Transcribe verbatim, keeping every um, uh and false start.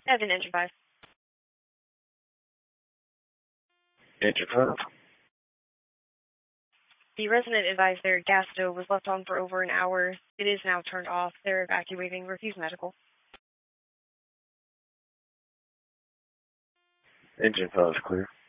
Evan, engine five. Engine five. The resident advised their gas stove was left on for over an hour. It is now turned off. They're evacuating. Refuse medical. Engine five is clear.